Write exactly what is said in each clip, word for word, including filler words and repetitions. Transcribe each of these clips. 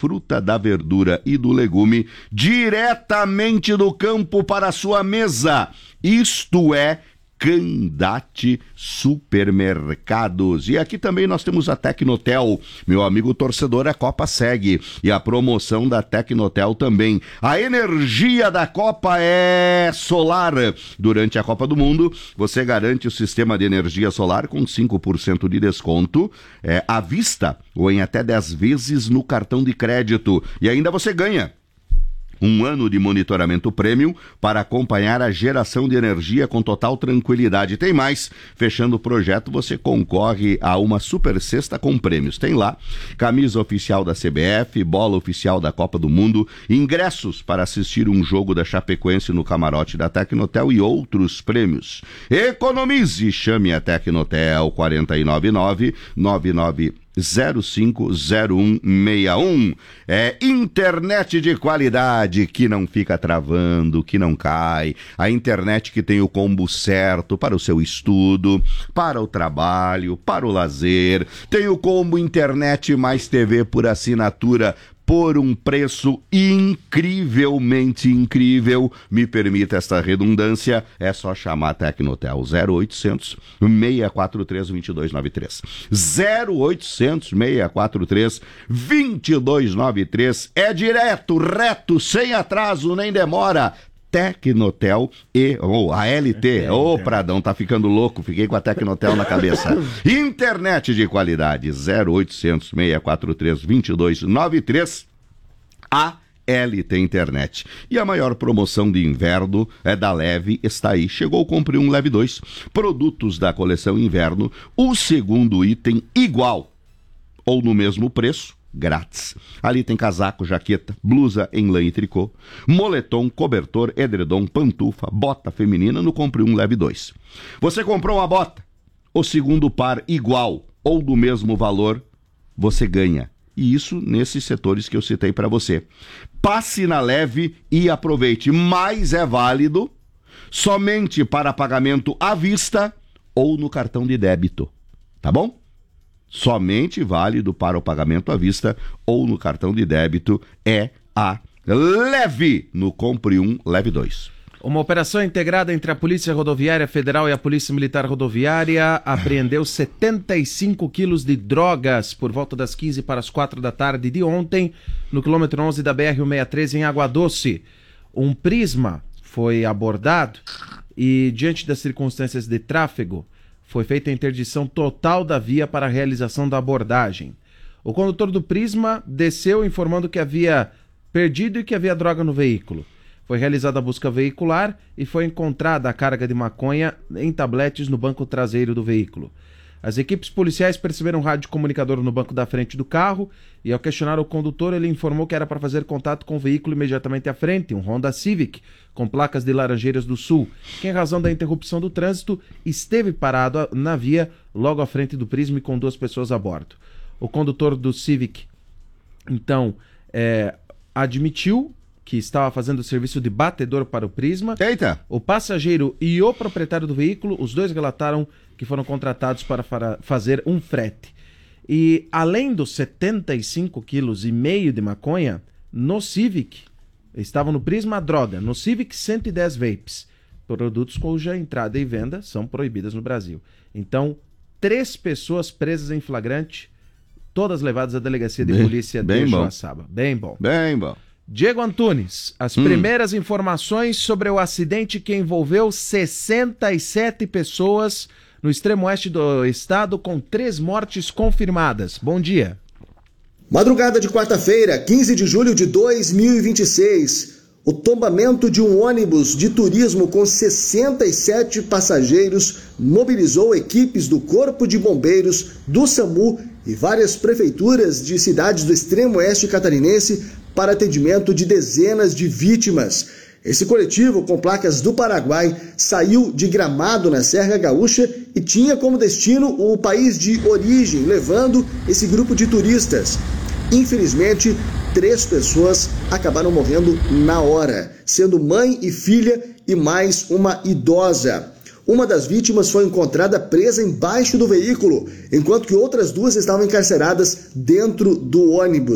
fruta, da verdura e do legume diretamente do campo para a sua mesa. Isto é Candate Supermercados. E aqui também nós temos a Tecnotel. Meu amigo torcedor, a Copa segue. E a promoção da Tecnotel também. A energia da Copa é solar. Durante a Copa do Mundo, você garante o sistema de energia solar com cinco por cento de desconto é, à vista ou em até dez vezes no cartão de crédito. E ainda você ganha um ano de monitoramento premium para acompanhar a geração de energia com total tranquilidade. Tem mais, fechando o projeto, você concorre a uma super cesta com prêmios. Tem lá, camisa oficial da C B F, bola oficial da Copa do Mundo, ingressos para assistir um jogo da Chapecoense no camarote da Tecnotel e outros prêmios. Economize, chame a Tecnotel quatro nove nove, nove nove zero cinco zero um seis um. É internet de qualidade que não fica travando, que não cai. A internet que tem o combo certo para o seu estudo, para o trabalho, para o lazer. Tem o combo internet mais T V por assinatura por um preço incrivelmente incrível. Me permita esta redundância, é só chamar a Tecnotel zero oitocentos, seis quatro três, dois dois nove três. zero oitocentos, seis quatro três, dois dois nove três. É direto, reto, sem atraso, nem demora. Tecnotel e ou oh, a L T. Ô, oh, Pradão, tá ficando louco, fiquei com a Tecnotel na cabeça. Internet de qualidade, zero oitocentos, seis quatro três, dois dois nove três. A L T Internet. E a maior promoção de inverno é da Leve, está aí. Chegou o Compre um, Leve dois. Produtos da coleção inverno, o segundo item igual ou no mesmo preço, grátis. Ali tem casaco, jaqueta, blusa em lã e tricô, moletom, cobertor, edredom, pantufa, bota feminina no Compre um, Leve dois. Você comprou uma bota, o segundo par igual ou do mesmo valor, você ganha. E isso nesses setores que eu citei para você. Passe na Leve e aproveite. Mas é válido somente para pagamento à vista ou no cartão de débito. Tá bom? Somente válido para o pagamento à vista ou no cartão de débito é a Leve no Compre um, Leve dois. Uma operação integrada entre a Polícia Rodoviária Federal e a Polícia Militar Rodoviária apreendeu setenta e cinco quilos de drogas por volta das quinze para as quatro da tarde de ontem, no quilômetro onze da B R cento e sessenta e três, em Água Doce. Um Prisma foi abordado e, diante das circunstâncias de tráfego, foi feita a interdição total da via para a realização da abordagem. O condutor do Prisma desceu informando que havia perdido e que havia droga no veículo. Foi realizada a busca veicular e foi encontrada a carga de maconha em tabletes no banco traseiro do veículo. As equipes policiais perceberam um rádio comunicador no banco da frente do carro e, ao questionar o condutor, ele informou que era para fazer contato com o veículo imediatamente à frente, um Honda Civic, com placas de Laranjeiras do Sul, que, em razão da interrupção do trânsito, esteve parado na via logo à frente do Prisma e com duas pessoas a bordo. O condutor do Civic, então, é, admitiu que estava fazendo o serviço de batedor para o Prisma. Eita! O passageiro e o proprietário do veículo, os dois relataram que foram contratados para fa- fazer um frete. E além dos setenta e cinco quilos e meio de maconha, no Civic, estavam no Prisma a droga, no Civic cento e dez vapes, produtos cuja entrada e venda são proibidas no Brasil. Então, três pessoas presas em flagrante, todas levadas à delegacia de bem, polícia bem de bom. Joaçaba. Bem bom. Bem bom. Diego Antunes, as hum. primeiras informações sobre o acidente que envolveu sessenta e sete pessoas no extremo oeste do estado, com três mortes confirmadas. Bom dia. Madrugada de quarta-feira, quinze de julho de dois mil e vinte e seis, o tombamento de um ônibus de turismo com sessenta e sete passageiros mobilizou equipes do Corpo de Bombeiros, do SAMU e várias prefeituras de cidades do extremo oeste catarinense para atendimento de dezenas de vítimas. Esse coletivo, com placas do Paraguai, saiu de Gramado, na Serra Gaúcha, e tinha como destino o país de origem, levando esse grupo de turistas. Infelizmente, três pessoas acabaram morrendo na hora, sendo mãe e filha e mais uma idosa. Uma das vítimas foi encontrada presa embaixo do veículo, enquanto que outras duas estavam encarceradas dentro do ônibus.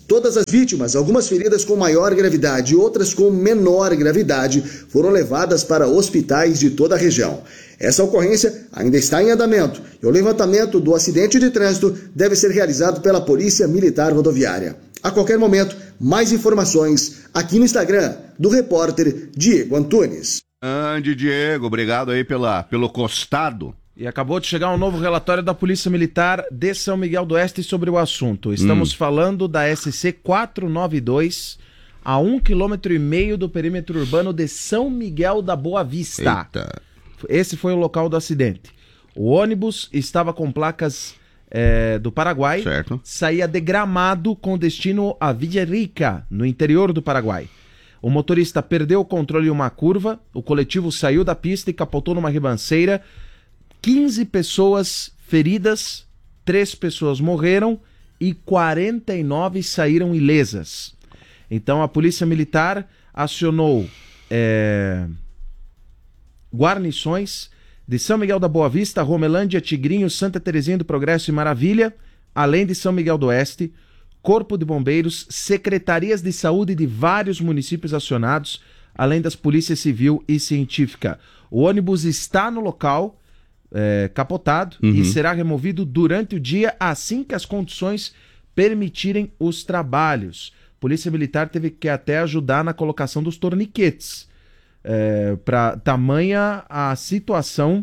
Todas as vítimas, algumas feridas com maior gravidade e outras com menor gravidade, foram levadas para hospitais de toda a região. Essa ocorrência ainda está em andamento e o levantamento do acidente de trânsito deve ser realizado pela Polícia Militar Rodoviária. A qualquer momento, mais informações aqui no Instagram do repórter Diego Antunes. Grande Diego, obrigado aí pela, pelo costado. E acabou de chegar um novo relatório da Polícia Militar de São Miguel do Oeste sobre o assunto. Estamos hum. falando da S C quatrocentos e noventa e dois, a um quilômetro e meio do perímetro urbano de São Miguel da Boa Vista. Eita. Esse foi o local do acidente. O ônibus estava com placas é, do Paraguai, certo. Saía de Gramado com destino a Villa Rica, no interior do Paraguai. O motorista perdeu o controle em uma curva, o coletivo saiu da pista e capotou numa ribanceira. quinze pessoas feridas, três pessoas morreram e quarenta e nove saíram ilesas. Então a Polícia Militar acionou é, guarnições de São Miguel da Boa Vista, Romelândia, Tigrinho, Santa Terezinha do Progresso e Maravilha, além de São Miguel do Oeste, Corpo de Bombeiros, secretarias de saúde de vários municípios acionados, além das polícias civil e científica. O ônibus está no local, É, capotado, uhum. e será removido durante o dia assim que as condições permitirem os trabalhos. Polícia Militar teve que até ajudar na colocação dos torniquetes, é, para tamanha a situação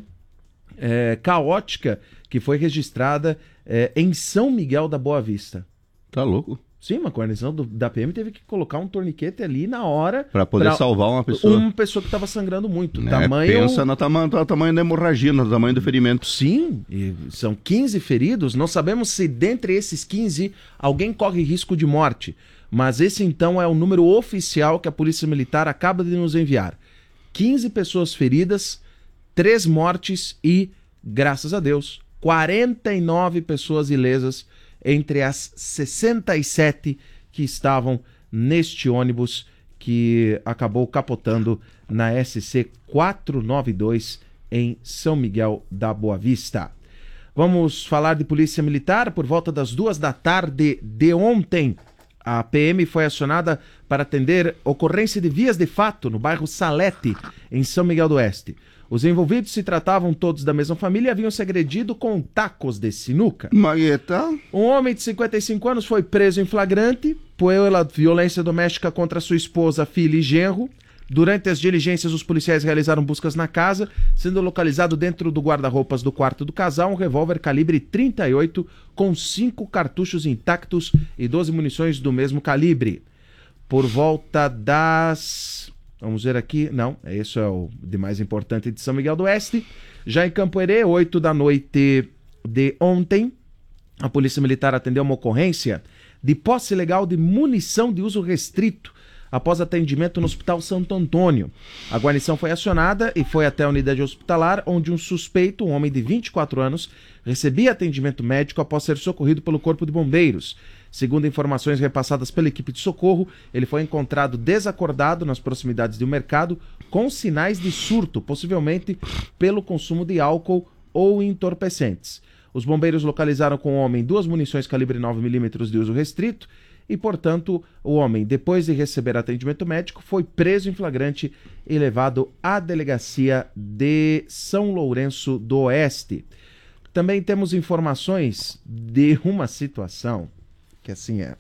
é, caótica que foi registrada é, em São Miguel da Boa Vista. Tá louco? Sim, uma guarnição do, da P M teve que colocar um torniquete ali na hora para poder pra salvar uma pessoa. Uma pessoa que estava sangrando muito. É, tamanho... Pensa no tamanho, no tamanho da hemorragia, no tamanho do ferimento. Sim, e são quinze feridos. Não sabemos se dentre esses quinze alguém corre risco de morte. Mas esse então é o número oficial que a Polícia Militar acaba de nos enviar. quinze pessoas feridas, três mortes e, graças a Deus, quarenta e nove pessoas ilesas entre as sessenta e sete que estavam neste ônibus que acabou capotando na S C quatrocentos e noventa e dois em São Miguel da Boa Vista. Vamos falar de Polícia Militar. Por volta das duas da tarde de ontem, a P M foi acionada para atender ocorrência de vias de fato no bairro Salete, em São Miguel do Oeste. Os envolvidos se tratavam todos da mesma família e haviam se agredido com tacos de sinuca. Magueta. Um homem de cinquenta e cinco anos foi preso em flagrante pela violência doméstica contra sua esposa, filha e genro. Durante as diligências, os policiais realizaram buscas na casa, sendo localizado dentro do guarda-roupas do quarto do casal um revólver calibre trinta e oito com cinco cartuchos intactos e doze munições do mesmo calibre. Por volta das... Vamos ver aqui, não, esse é o de mais importante de São Miguel do Oeste. Já em Campo Herê, oito da noite de ontem, a Polícia Militar atendeu uma ocorrência de posse ilegal de munição de uso restrito após atendimento no Hospital Santo Antônio. A guarnição foi acionada e foi até a unidade hospitalar, onde um suspeito, um homem de vinte e quatro anos, recebia atendimento médico após ser socorrido pelo Corpo de Bombeiros. Segundo informações repassadas pela equipe de socorro, ele foi encontrado desacordado nas proximidades de um mercado com sinais de surto, possivelmente pelo consumo de álcool ou entorpecentes. Os bombeiros localizaram com o homem duas munições calibre nove milímetros de uso restrito e, portanto, o homem, depois de receber atendimento médico, foi preso em flagrante e levado à delegacia de São Lourenço do Oeste. Também temos informações de uma situação que assim é.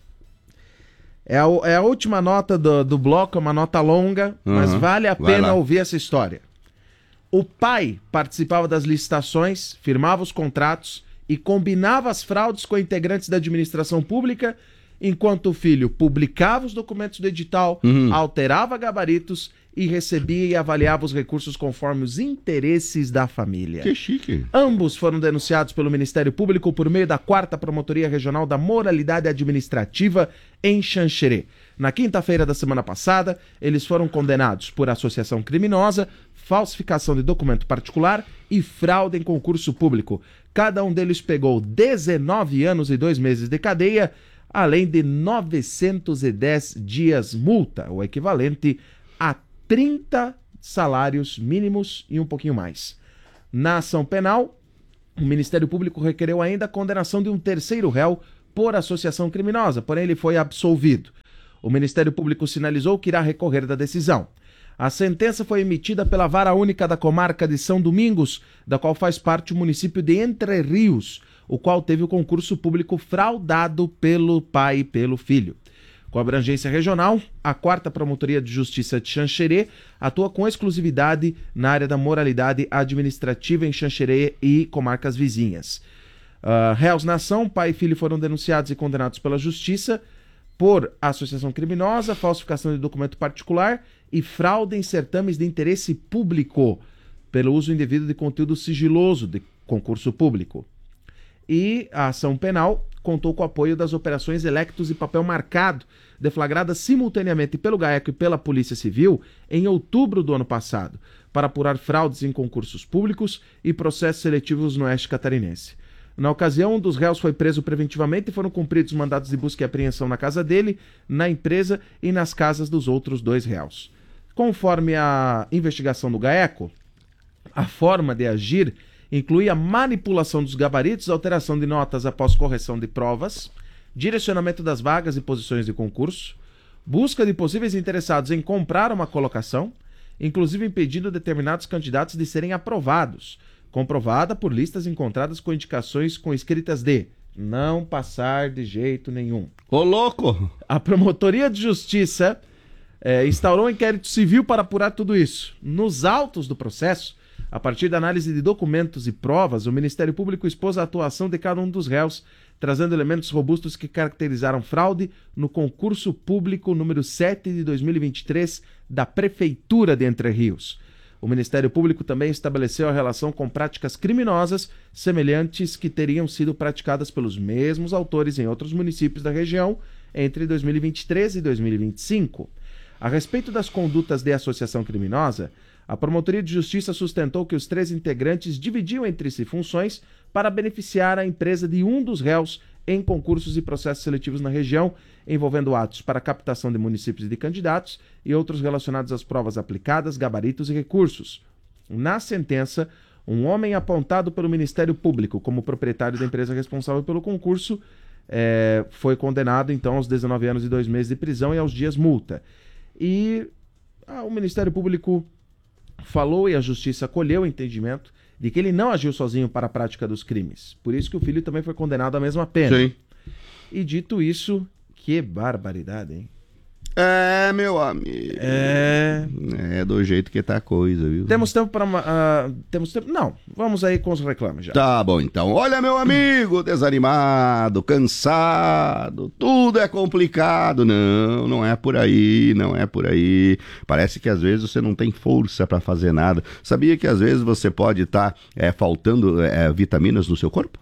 É a, é a última nota do, do bloco, é uma nota longa, uhum, mas vale a pena ouvir essa história. O pai participava das licitações, firmava os contratos e combinava as fraudes com integrantes da administração pública, enquanto o filho publicava os documentos do edital, uhum, alterava gabaritos e recebia e avaliava os recursos conforme os interesses da família. Que chique. Ambos foram denunciados pelo Ministério Público por meio da quarta Promotoria Regional da Moralidade Administrativa em Xanxerê. Na quinta-feira da semana passada, eles foram condenados por associação criminosa, falsificação de documento particular e fraude em concurso público. Cada um deles pegou dezenove anos e dois meses de cadeia, além de novecentos e dez dias multa, o equivalente a trinta salários mínimos e um pouquinho mais. Na ação penal, o Ministério Público requereu ainda a condenação de um terceiro réu por associação criminosa, porém ele foi absolvido. O Ministério Público sinalizou que irá recorrer da decisão. A sentença foi emitida pela Vara Única da Comarca de São Domingos, da qual faz parte o município de Entre Rios, o qual teve o concurso público fraudado pelo pai e pelo filho. Com abrangência regional, a quarta Promotoria de Justiça de Xanxerê atua com exclusividade na área da moralidade administrativa em Xanxerê e comarcas vizinhas. Uh, réus na ação, pai e filho foram denunciados e condenados pela Justiça por associação criminosa, falsificação de documento particular e fraude em certames de interesse público pelo uso indevido de conteúdo sigiloso de concurso público. E a ação penal contou com o apoio das operações Electos e Papel Marcado, deflagradas simultaneamente pelo GAECO e pela Polícia Civil em outubro do ano passado, para apurar fraudes em concursos públicos e processos seletivos no Oeste Catarinense. Na ocasião, um dos réus foi preso preventivamente e foram cumpridos mandados de busca e apreensão na casa dele, na empresa e nas casas dos outros dois réus. Conforme a investigação do GAECO, a forma de agir inclui a manipulação dos gabaritos, alteração de notas após correção de provas, direcionamento das vagas e posições de concurso, busca de possíveis interessados em comprar uma colocação, inclusive impedindo determinados candidatos de serem aprovados, comprovada por listas encontradas com indicações com escritas de não passar de jeito nenhum. Ô, louco! A Promotoria de Justiça eh, instaurou um inquérito civil para apurar tudo isso. Nos autos do processo, a partir da análise de documentos e provas, o Ministério Público expôs a atuação de cada um dos réus, trazendo elementos robustos que caracterizaram fraude no concurso público número sete de dois mil e vinte e três da Prefeitura de Entre Rios. O Ministério Público também estabeleceu a relação com práticas criminosas semelhantes que teriam sido praticadas pelos mesmos autores em outros municípios da região entre dois mil e vinte e três e dois mil e vinte e cinco. A respeito das condutas de associação criminosa, a Promotoria de Justiça sustentou que os três integrantes dividiam entre si funções para beneficiar a empresa de um dos réus em concursos e processos seletivos na região, envolvendo atos para captação de municípios e de candidatos e outros relacionados às provas aplicadas, gabaritos e recursos. Na sentença, um homem apontado pelo Ministério Público como proprietário da empresa responsável pelo concurso é, foi condenado então aos dezenove anos e dois meses de prisão e aos dias multa. E ah, o Ministério Público falou e a Justiça acolheu o entendimento de que ele não agiu sozinho para a prática dos crimes. Por isso que o filho também foi condenado à mesma pena. Sim. E dito isso, que barbaridade, hein? É, meu amigo. É... É do jeito que tá a coisa, viu? Temos tempo para... Uh, temos tempo? Não. Vamos aí com os reclames já. Tá bom, então. Olha, meu amigo, desanimado, cansado, tudo é complicado. Não, não é por aí, não é por aí. Parece que às vezes você não tem força para fazer nada. Sabia que às vezes você pode estar tá, é, faltando é, vitaminas no seu corpo?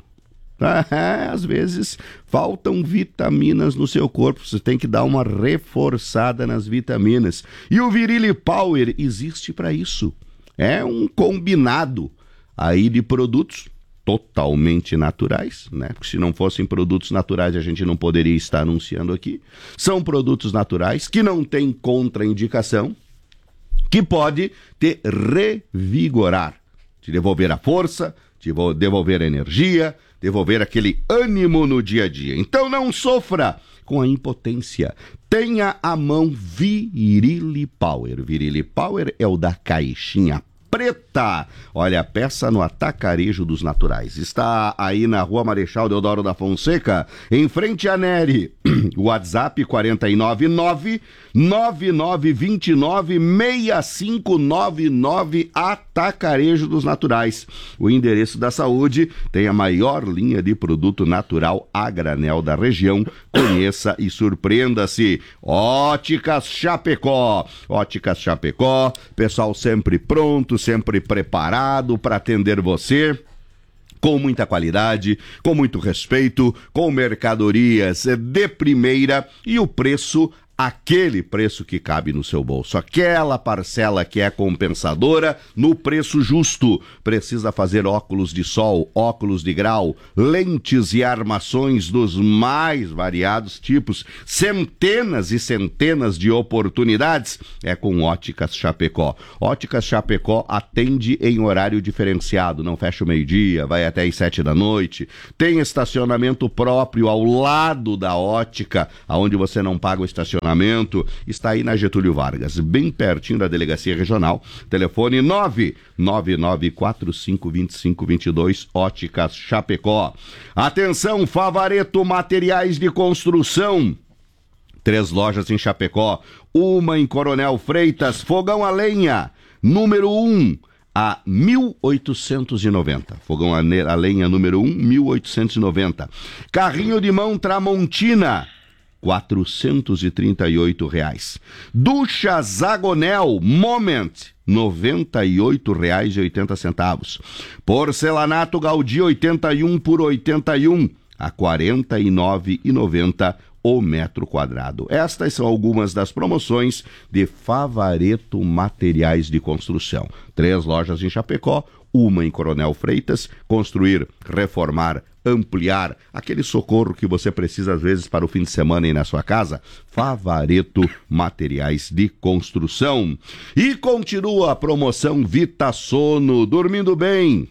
Ah, às vezes faltam vitaminas no seu corpo, você tem que dar uma reforçada nas vitaminas. E o Virili Power existe para isso. É um combinado aí de produtos totalmente naturais, né? Porque se não fossem produtos naturais a gente não poderia estar anunciando aqui. São produtos naturais que não têm contraindicação, que pode te revigorar, te devolver a força, te devolver a energia, devolver aquele ânimo no dia a dia. Então não sofra com a impotência. Tenha a mão Virili Power. Virili Power é o da caixinha preta. Olha, peça no Atacarejo dos Naturais. Está aí na Rua Marechal Deodoro da Fonseca, em frente à Neri. WhatsApp quatro nove nove, nove nove dois nove, seis cinco nove nove. Atacarejo dos Naturais. O endereço da saúde tem a maior linha de produto natural a granel da região. Conheça e surpreenda-se. Óticas Chapecó. Óticas Chapecó. Pessoal sempre pronto, sempre preparado para atender você, com muita qualidade, com muito respeito, com mercadorias de primeira e o preço aquele preço que cabe no seu bolso, aquela parcela que é compensadora no preço justo. Precisa fazer óculos de sol, óculos de grau, lentes e armações dos mais variados tipos, centenas e centenas de oportunidades, é com Óticas Chapecó. Óticas Chapecó atende em horário diferenciado, não fecha o meio-dia, vai até às sete da noite, tem estacionamento próprio ao lado da ótica, onde você não paga o estacionamento. Está aí na Getúlio Vargas, bem pertinho da Delegacia Regional. Telefone nove nove nove quatro cinco dois cinco dois dois, Óticas Chapecó. Atenção, Favareto Materiais de Construção. Três lojas em Chapecó, uma em Coronel Freitas, fogão a lenha, número um, a mil oitocentos e noventa. Fogão a lenha número um, mil oitocentos e noventa. Carrinho de mão Tramontina, quatrocentos e trinta e oito reais. Ducha Zagonel Moment, noventa e oito reais e oitenta centavos. Porcelanato Gaudí oitenta e um por oitenta e um, a quarenta e nove reais e noventa centavos o metro quadrado. Estas são algumas das promoções de Favareto Materiais de Construção. Três lojas em Chapecó, uma em Coronel Freitas. Construir, reformar, ampliar, aquele socorro que você precisa às vezes para o fim de semana aí na sua casa. Favareto Materiais de Construção. E continua a promoção Vita Sono, dormindo bem.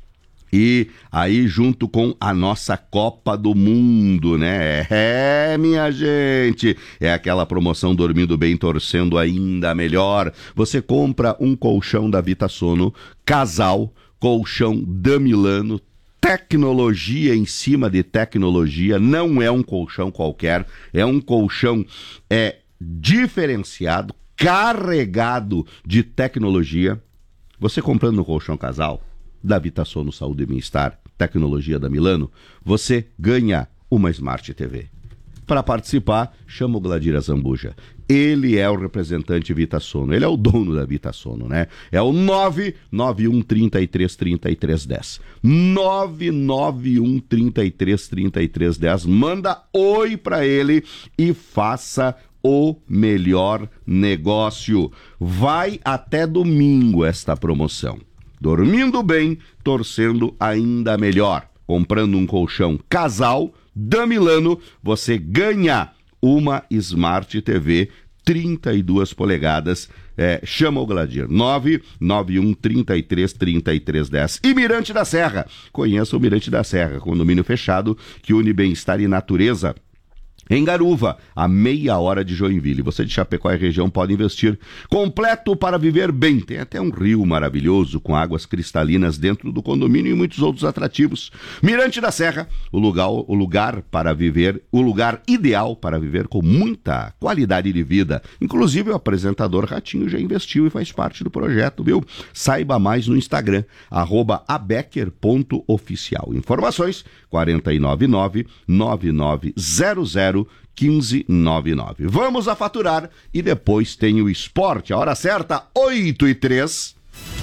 E aí junto com a nossa Copa do Mundo, né? É, minha gente, é aquela promoção dormindo bem, torcendo ainda melhor. Você compra um colchão da Vita Sono, casal, colchão da Milano, tecnologia em cima de tecnologia, não é um colchão qualquer, é um colchão é, diferenciado, carregado de tecnologia. Você comprando um colchão casal da Vita Sono Saúde e Bem-Estar, tecnologia da Milano, você ganha uma Smart T V. Para participar, chama o Gladir Azambuja. Ele é o representante Vita Sono, ele é o dono da Vita Sono, né? É o nove nove um, três três, três três um zero. nove nove um, três três, três três um zero. Manda oi para ele e faça o melhor negócio. Vai até domingo esta promoção. Dormindo bem, torcendo ainda melhor. Comprando um colchão casal da Milano, você ganha uma Smart T V trinta e duas polegadas. É, chama o Gladir. nove nove um, três três, três três um zero. E Mirante da Serra. Conheça o Mirante da Serra, condomínio fechado que une bem-estar e natureza. Em Garuva, a meia hora de Joinville. Você de Chapecó e região pode investir. Completo para viver bem. Tem até um rio maravilhoso com águas cristalinas dentro do condomínio e muitos outros atrativos. Mirante da Serra, o lugar, o lugar para viver, o lugar ideal para viver com muita qualidade de vida. Inclusive o apresentador Ratinho já investiu e faz parte do projeto, viu? Saiba mais no Instagram, arroba abecker ponto oficial. Informações, quatro nove nove, nove nove zero zero, um cinco nove nove. Vamos a faturar e depois tem o esporte. A hora certa, oito e três.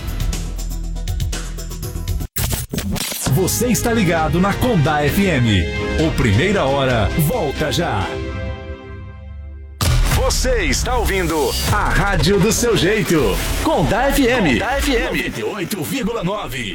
Você está ligado na Condá F M. O Primeira Hora volta já. Você está ouvindo a rádio do seu jeito. Condá F M. Condá F M noventa e oito vírgula nove.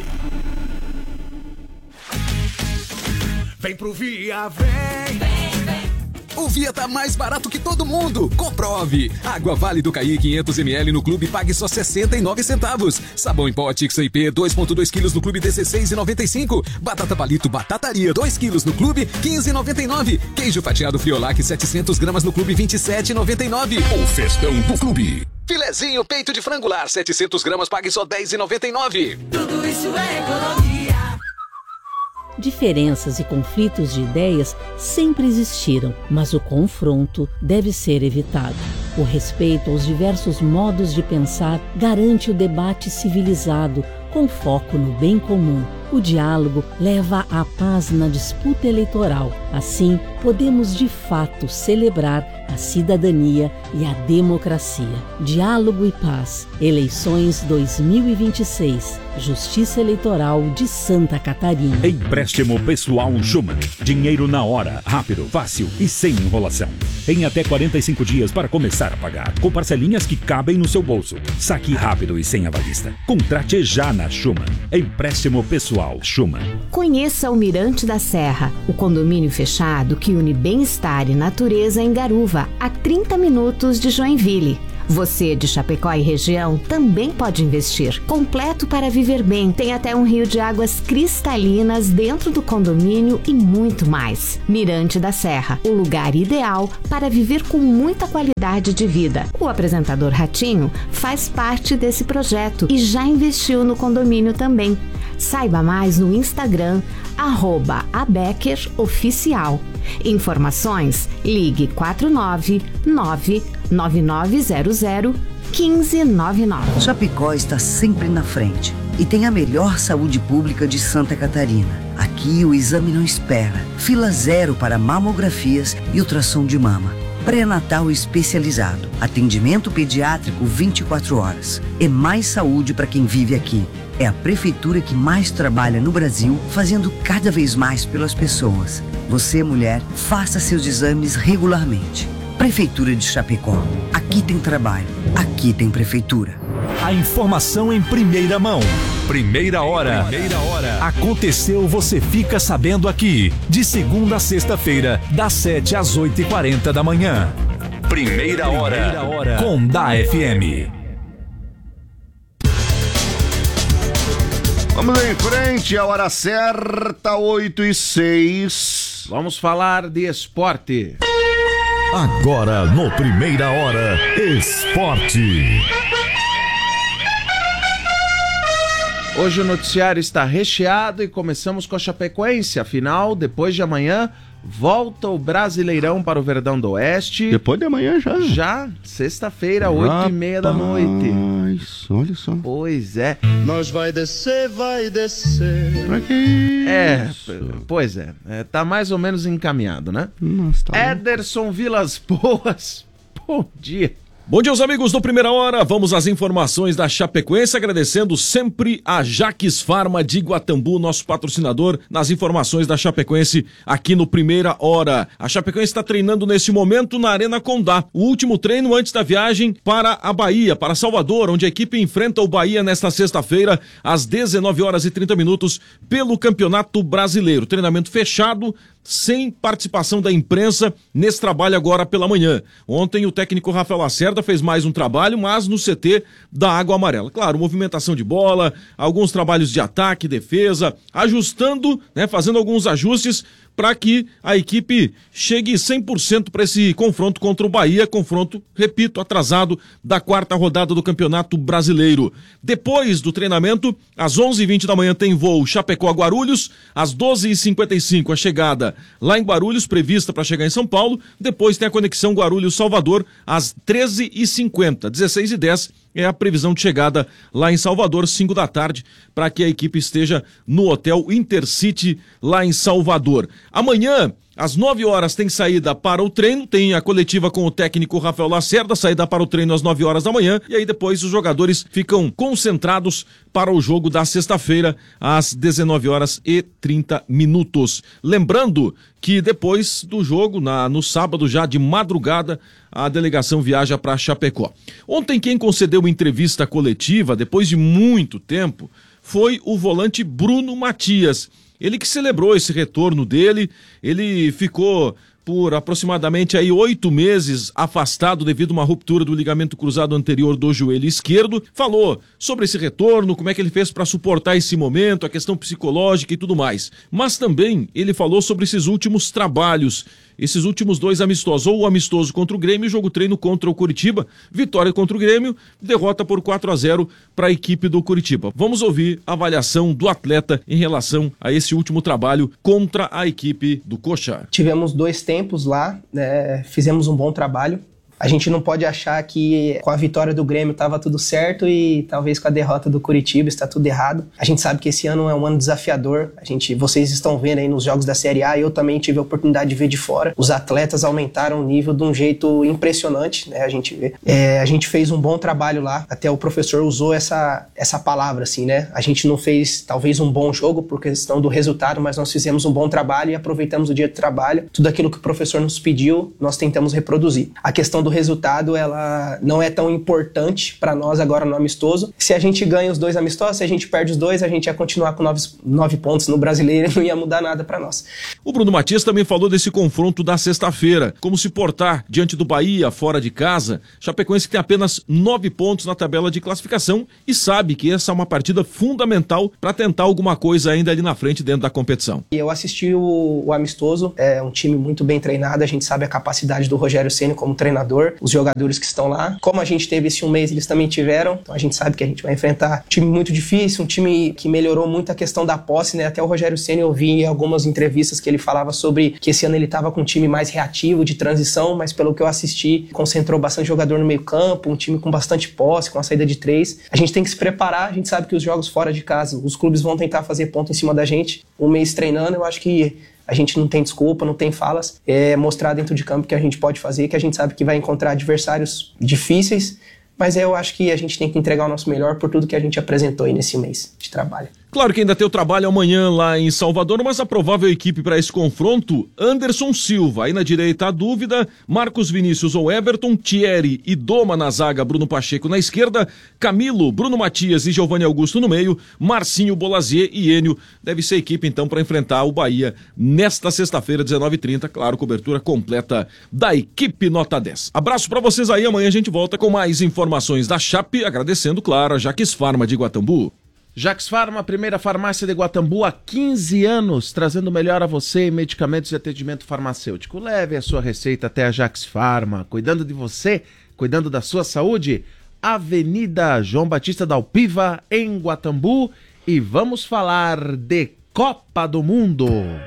Vem pro Via, vem. Vem, vem. O Via tá mais barato que todo mundo. Comprove. Água Vale do Caí quinhentos mililitros no clube pague só sessenta e nove centavos. Sabão em pó Tix I P dois vírgula dois quilos no clube dezesseis reais e noventa e cinco. Batata palito Batataria dois quilos no clube quinze reais e noventa e nove. Queijo fatiado Friolac setecentos gramas no clube vinte e sete reais e noventa e nove. O festão do clube. Filezinho peito de frangular setecentos gramas pague só dez reais e noventa e nove. Tudo isso é economia. Diferenças e conflitos de ideias sempre existiram, mas o confronto deve ser evitado. O respeito aos diversos modos de pensar garante o debate civilizado, com foco no bem comum. O diálogo leva à paz na disputa eleitoral. Assim, podemos de fato celebrar a cidadania e a democracia. Diálogo e paz. Eleições dois mil e vinte e seis. Justiça Eleitoral de Santa Catarina. Empréstimo pessoal Schumann. Dinheiro na hora, rápido, fácil e sem enrolação. Em até quarenta e cinco dias para começar a pagar, com parcelinhas que cabem no seu bolso. Saque rápido e sem avalista. Contrate já na Schumann. Empréstimo pessoal Schumann. Conheça o Mirante da Serra, o condomínio fechado que une bem-estar e natureza em Garuva, a trinta minutos de Joinville. Você de Chapecó e região também pode investir. Completo para viver bem, tem até um rio de águas cristalinas dentro do condomínio e muito mais. Mirante da Serra, o lugar ideal para viver com muita qualidade de vida. O apresentador Ratinho faz parte desse projeto e já investiu no condomínio também. Saiba mais no Instagram, arroba Abecker Oficial. Informações, ligue quatro nove nove nove nove zero zero um cinco nove nove. Chapecó está sempre na frente e tem a melhor saúde pública de Santa Catarina. Aqui o exame não espera. Fila zero para mamografias e ultrassom de mama. Pré-natal especializado. Atendimento pediátrico vinte e quatro horas. É mais saúde para quem vive aqui. É a prefeitura que mais trabalha no Brasil, fazendo cada vez mais pelas pessoas. Você, mulher, faça seus exames regularmente. Prefeitura de Chapecó. Aqui tem trabalho. Aqui tem prefeitura. A informação em primeira mão. Primeira hora. Primeira hora. Aconteceu, você fica sabendo aqui. De segunda a sexta-feira, das sete às oito e quarenta da manhã. Primeira hora. Primeira hora. Com da F M. Vamos em frente, a hora certa, oito e seis. Vamos falar de esporte. Agora no Primeira Hora, esporte. Hoje o noticiário está recheado e começamos com a Chapecoense. Afinal, depois de amanhã, volta o Brasileirão para o Verdão do Oeste. Depois de amanhã já. Já, sexta-feira, oito e meia da noite. Olha só. Pois é. Nós vai descer, vai descer. Pra que isso? É, pois é. é tá mais ou menos encaminhado, né? Nossa, tá Ederson Vilas Boas, bom dia. Bom dia, os amigos do Primeira Hora. Vamos às informações da Chapecoense, agradecendo sempre a Jaques Farma de Guatambu, nosso patrocinador, nas informações da Chapecoense aqui no Primeira Hora. A Chapecoense está treinando nesse momento na Arena Condá, o último treino antes da viagem para a Bahia, para Salvador, onde a equipe enfrenta o Bahia nesta sexta-feira, às dezenove horas e trinta minutos, pelo Campeonato Brasileiro. Treinamento fechado, sem participação da imprensa nesse trabalho agora pela manhã. Ontem o técnico Rafael Lacerda fez mais um trabalho, mas no C T da Água Amarela. Claro, movimentação de bola, alguns trabalhos de ataque, defesa, ajustando, né, fazendo alguns ajustes para que a equipe chegue cem por cento para esse confronto contra o Bahia, confronto, repito, atrasado da quarta rodada do Campeonato Brasileiro. Depois do treinamento, às onze e vinte da manhã tem voo Chapecó-Guarulhos, às doze e cinquenta e cinco a chegada lá em Guarulhos, prevista para chegar em São Paulo, depois tem a conexão Guarulhos-Salvador às treze e cinquenta, dezesseis e dez é a previsão de chegada lá em Salvador, cinco da tarde, para que a equipe esteja no Hotel Intercity lá em Salvador. Amanhã, às nove horas, tem saída para o treino, tem a coletiva com o técnico Rafael Lacerda, saída para o treino às nove horas da manhã, e aí depois os jogadores ficam concentrados para o jogo da sexta-feira, às dezenove horas e trinta minutos. Lembrando que depois do jogo, na, no sábado já de madrugada, a delegação viaja para Chapecó. Ontem quem concedeu entrevista coletiva, depois de muito tempo, foi o volante Bruno Matias. Ele que celebrou esse retorno dele, ele ficou por aproximadamente aí oito meses afastado devido a uma ruptura do ligamento cruzado anterior do joelho esquerdo. Falou sobre esse retorno, como é que ele fez para suportar esse momento, a questão psicológica e tudo mais. Mas também ele falou sobre esses últimos trabalhos, esses últimos dois amistosos, ou o amistoso contra o Grêmio e o jogo treino contra o Curitiba. Vitória contra o Grêmio, derrota por quatro a zero para a equipe do Curitiba. Vamos ouvir a avaliação do atleta em relação a esse último trabalho contra a equipe do Coxa. Tivemos dois tempos lá, né? Fizemos um bom trabalho. A gente não pode achar que com a vitória do Grêmio estava tudo certo e talvez com a derrota do Curitiba está tudo errado. A gente sabe que esse ano é um ano desafiador. A gente, vocês estão vendo aí nos jogos da Série A, eu também tive a oportunidade de ver de fora. Os atletas aumentaram o nível de um jeito impressionante, né? A gente vê. É, a gente fez um bom trabalho lá, até o professor usou essa, essa palavra, assim, né? A gente não fez, talvez, um bom jogo por questão do resultado, mas nós fizemos um bom trabalho e aproveitamos o dia de trabalho. Tudo aquilo que o professor nos pediu, nós tentamos reproduzir. A questão do resultado, ela não é tão importante para nós agora no amistoso. Se a gente ganha os dois amistosos, se a gente perde os dois, a gente ia continuar com nove, nove pontos no Brasileiro e não ia mudar nada para nós. O Bruno Matias também falou desse confronto da sexta-feira, como se portar diante do Bahia, fora de casa. Chapecoense que tem apenas nove pontos na tabela de classificação e sabe que essa é uma partida fundamental para tentar alguma coisa ainda ali na frente dentro da competição. Eu assisti o, o amistoso, é um time muito bem treinado, a gente sabe a capacidade do Rogério Ceni como treinador, os jogadores que estão lá. Como a gente teve esse um mês, eles também tiveram, então a gente sabe que a gente vai enfrentar um time muito difícil, um time que melhorou muito a questão da posse, né? Até o Rogério Ceni, eu vi em algumas entrevistas que ele falava sobre que esse ano ele estava com um time mais reativo, de transição, mas pelo que eu assisti, concentrou bastante jogador no meio campo, um time com bastante posse, com a saída de três. A gente tem que se preparar, a gente sabe que os jogos fora de casa, os clubes vão tentar fazer ponto em cima da gente. Um mês treinando, eu acho que a gente não tem desculpa, não tem falas. É mostrar dentro de campo que a gente pode fazer, que a gente sabe que vai encontrar adversários difíceis, mas eu acho que a gente tem que entregar o nosso melhor por tudo que a gente apresentou aí nesse mês de trabalho. Claro que ainda tem o trabalho amanhã lá em Salvador, mas a provável equipe para esse confronto, Anderson Silva. Aí na direita a dúvida, Marcos Vinícius ou Everton, Thierry e Doma na zaga, Bruno Pacheco na esquerda, Camilo, Bruno Matias e Giovanni Augusto no meio, Marcinho, Bolazier e Enio. Deve ser a equipe então para enfrentar o Bahia nesta sexta-feira, dezenove e trinta. Claro, cobertura completa da equipe Nota dez. Abraço para vocês aí, amanhã a gente volta com mais informações da Chape, agradecendo, claro, a Jaques Farma de Guatambu. Jaques Farma, a primeira farmácia de Guatambu há quinze anos, trazendo melhor a você em medicamentos e atendimento farmacêutico. Leve a sua receita até a Jaques Farma, cuidando de você, cuidando da sua saúde. Avenida João Batista da Alpiva, em Guatambu. E vamos falar de Copa do Mundo.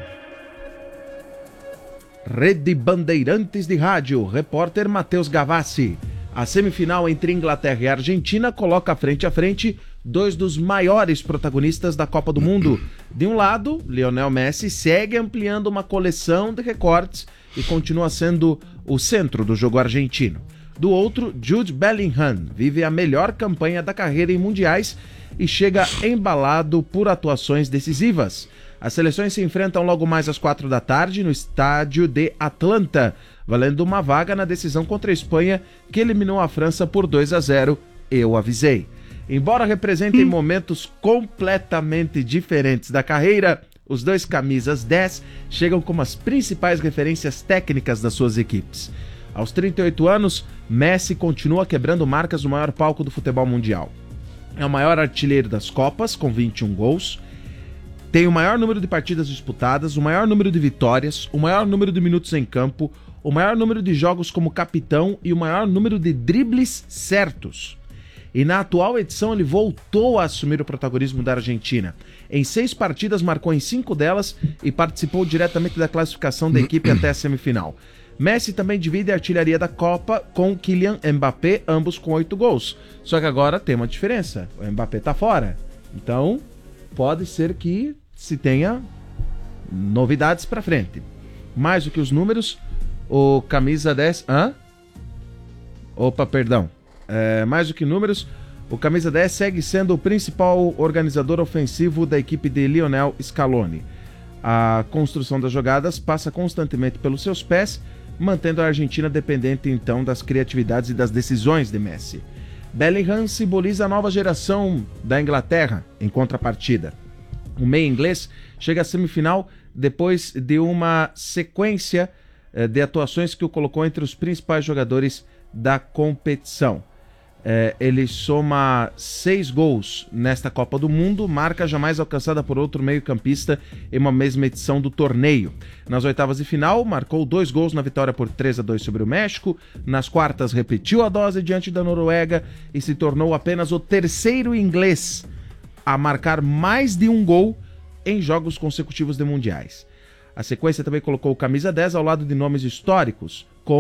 Rede Bandeirantes de Rádio, repórter Matheus Gavassi. A semifinal entre Inglaterra e Argentina coloca frente a frente dois dos maiores protagonistas da Copa do Mundo. De um lado, Lionel Messi segue ampliando uma coleção de recordes e continua sendo o centro do jogo argentino. Do outro, Jude Bellingham vive a melhor campanha da carreira em mundiais e chega embalado por atuações decisivas. As seleções se enfrentam logo mais às quatro da tarde no estádio de Atlanta, valendo uma vaga na decisão contra a Espanha, que eliminou a França por dois a zero. Eu avisei. Embora representem hum. momentos completamente diferentes da carreira, os dois camisas dez chegam como as principais referências técnicas das suas equipes. Aos trinta e oito anos, Messi continua quebrando marcas no maior palco do futebol mundial. É o maior artilheiro das Copas, com vinte e um gols. Tem o maior número de partidas disputadas, o maior número de vitórias, o maior número de minutos em campo, o maior número de jogos como capitão e o maior número de dribles certos. E na atual edição ele voltou a assumir o protagonismo da Argentina. Em seis partidas marcou em cinco delas e participou diretamente da classificação da equipe até a semifinal. Messi também divide a artilharia da Copa com Kylian Mbappé, ambos com oito gols. Só que agora tem uma diferença, o Mbappé tá fora. Então pode ser que se tenha novidades para frente. Mais do que os números, o camisa dez... Hã? Opa, perdão. É, mais do que números, o camisa dez segue sendo o principal organizador ofensivo da equipe de Lionel Scaloni. A construção das jogadas passa constantemente pelos seus pés, mantendo a Argentina dependente então das criatividades e das decisões de Messi. Bellingham simboliza a nova geração da Inglaterra em contrapartida. O meia inglês chega à semifinal depois de uma sequência eh, de atuações que o colocou entre os principais jogadores da competição. É, ele soma seis gols nesta Copa do Mundo, marca jamais alcançada por outro meio-campista em uma mesma edição do torneio. Nas oitavas de final, marcou dois gols na vitória por três a dois sobre o México. Nas quartas, repetiu a dose diante da Noruega e se tornou apenas o terceiro inglês a marcar mais de um gol em jogos consecutivos de mundiais. A sequência também colocou o camisa dez ao lado de nomes históricos, como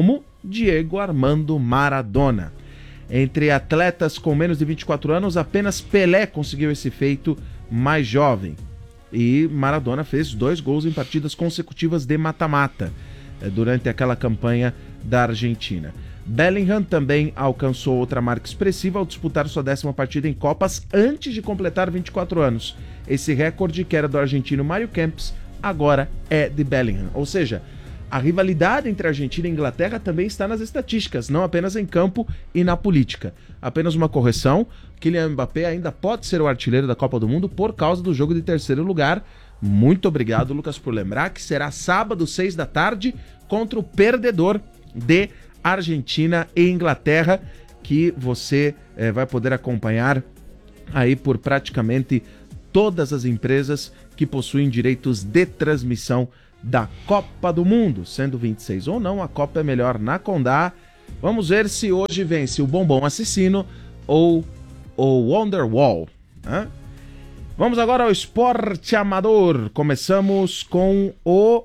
Diego Armando Maradona. Entre atletas com menos de vinte e quatro anos, apenas Pelé conseguiu esse feito mais jovem. E Maradona fez dois gols em partidas consecutivas de mata-mata durante aquela campanha da Argentina. Bellingham também alcançou outra marca expressiva ao disputar sua décima partida em Copas antes de completar vinte e quatro anos. Esse recorde, que era do argentino Mário Kempes, agora é de Bellingham. Ou seja, a rivalidade entre Argentina e Inglaterra também está nas estatísticas, não apenas em campo e na política. Apenas uma correção, Kylian Mbappé ainda pode ser o artilheiro da Copa do Mundo por causa do jogo de terceiro lugar. Muito obrigado, Lucas, por lembrar que será sábado, seis da tarde, contra o perdedor de Argentina e Inglaterra, que você eh, vai poder acompanhar aí por praticamente todas as empresas que possuem direitos de transmissão da Copa do Mundo, sendo vinte e seis ou não, a Copa é melhor na Condá. Vamos ver se hoje vence o Bombom Assassino ou o Wonderwall, né? Vamos agora ao esporte amador. Começamos com o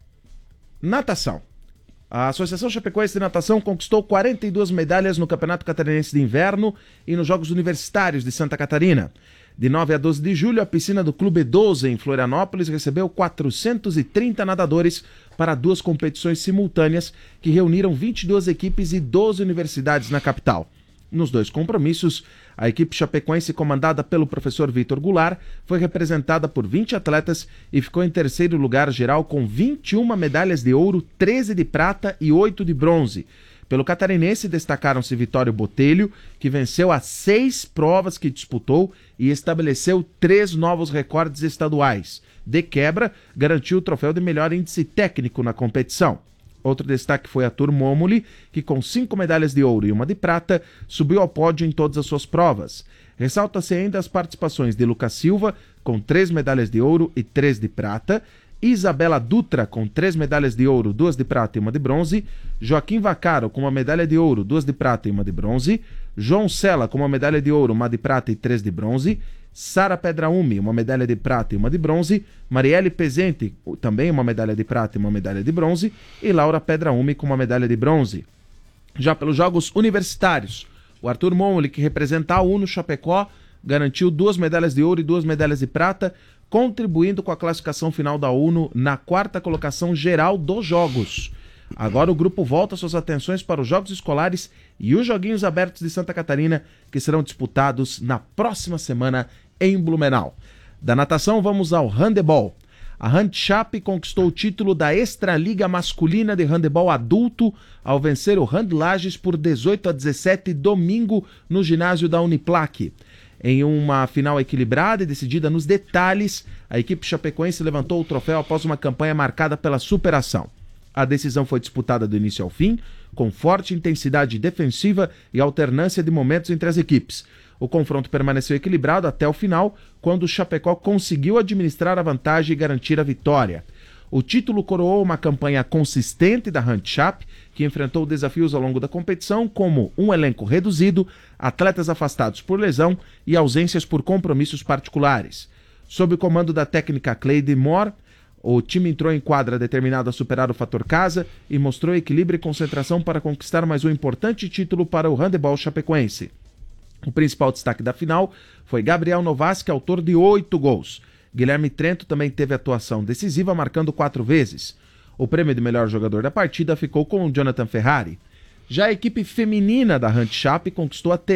natação. A Associação Chapecoense de Natação conquistou quarenta e duas medalhas no Campeonato Catarinense de Inverno e nos Jogos Universitários de Santa Catarina. De nove a doze de julho, a piscina do Clube doze, em Florianópolis, recebeu quatrocentos e trinta nadadores para duas competições simultâneas que reuniram vinte e duas equipes e doze universidades na capital. Nos dois compromissos, a equipe chapecoense, comandada pelo professor Vitor Goulart, foi representada por vinte atletas e ficou em terceiro lugar geral com vinte e uma medalhas de ouro, treze de prata e oito de bronze. Pelo catarinense, destacaram-se Vitório Botelho, que venceu as seis provas que disputou e estabeleceu três novos recordes estaduais. De quebra, garantiu o troféu de melhor índice técnico na competição. Outro destaque foi Arthur Momoli, que com cinco medalhas de ouro e uma de prata, subiu ao pódio em todas as suas provas. Ressalta-se ainda as participações de Lucas Silva, com três medalhas de ouro e três de prata, Isabela Dutra, com três medalhas de ouro, duas de prata e uma de bronze, Joaquim Vaccaro, com uma medalha de ouro, duas de prata e uma de bronze, João Sela, com uma medalha de ouro, uma de prata e três de bronze, Sara Pedraumi, uma medalha de prata e uma de bronze, Marielle Pezente, também uma medalha de prata e uma medalha de bronze, e Laura Pedraumi com uma medalha de bronze. Já pelos Jogos Universitários, o Arthur Momoli, que representa a UNO Chapecó, garantiu duas medalhas de ouro e duas medalhas de prata, contribuindo com a classificação final da UNO na quarta colocação geral dos Jogos. Agora o grupo volta suas atenções para os Jogos Escolares e os Joguinhos Abertos de Santa Catarina, que serão disputados na próxima semana em Blumenau. Da natação, vamos ao handebol. A Handchape conquistou o título da Extraliga Masculina de Handebol Adulto ao vencer o Hand Lages por dezoito a dezessete domingo no ginásio da Uniplac. Em uma final equilibrada e decidida nos detalhes, a equipe chapecoense levantou o troféu após uma campanha marcada pela superação. A decisão foi disputada do início ao fim, com forte intensidade defensiva e alternância de momentos entre as equipes. O confronto permaneceu equilibrado até o final, quando o Chapecó conseguiu administrar a vantagem e garantir a vitória. O título coroou uma campanha consistente da Handchape, que enfrentou desafios ao longo da competição, como um elenco reduzido, atletas afastados por lesão e ausências por compromissos particulares. Sob o comando da técnica Cleide Moore, o time entrou em quadra determinado a superar o fator casa e mostrou equilíbrio e concentração para conquistar mais um importante título para o handebol chapecoense. O principal destaque da final foi Gabriel Novassi, autor de oito gols. Guilherme Trento também teve atuação decisiva, marcando quatro vezes. O prêmio de melhor jogador da partida ficou com o Jonathan Ferrari. Já a equipe feminina da Handchape conquistou a